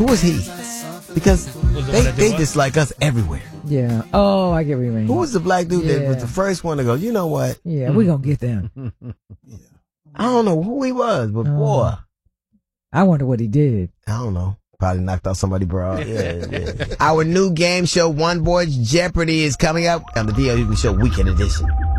Who was he? Because they dislike us everywhere. Yeah. Oh, I get what you mean. Who was the black dude that was the first one to go, you know what? Yeah, we gonna get them. I don't know who he was, but boy. I wonder what he did. I don't know. Probably knocked out somebody, bro. Yeah. Our new game show, One Boy's Jeopardy, is coming up on the DLU Show Weekend Edition.